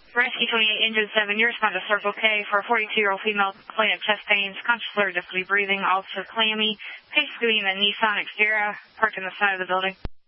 Rescue 28, engine 7, you respond to Circle K for a 42-year-old female complaining of chest pains, conscious or difficulty breathing, also clammy, basically in a Nissan Xterra, parked in the side of the building.